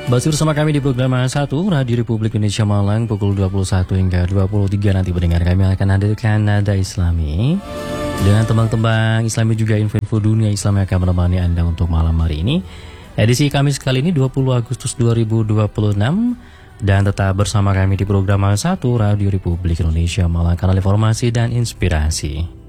Masih bersama kami di program 1 Radio Republik Indonesia Malang pukul 21 hingga 23 nanti pendengar kami akan hadirkan nada Islami dengan tembang-tembang Islami juga info-info dunia Islam yang akan menemani Anda untuk malam hari ini. Edisi Kamis kali ini 20 Agustus 2026 dan tetap bersama kami di program 1 Radio Republik Indonesia Malang, kanal informasi dan inspirasi.